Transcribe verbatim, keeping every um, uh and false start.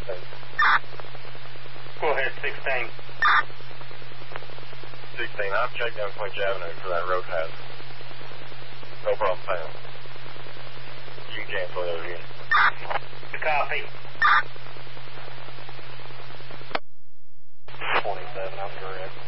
sixteen. Go ahead, sixteen. sixteen, I've checked down Quinch Avenue for that road hazard. No problem found. You can cancel it over here. Copy. twenty-seven, I'm correct.